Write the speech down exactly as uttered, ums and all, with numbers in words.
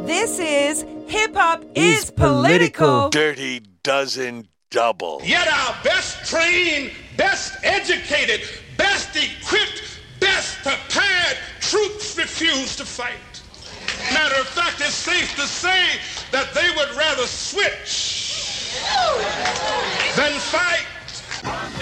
This is Hip Hop is, is political. Dirty Dozen Double. Yet our best trained, best educated, best equipped, best prepared troops refuse to fight. Matter of fact, it's safe to say that they would rather switch than fight.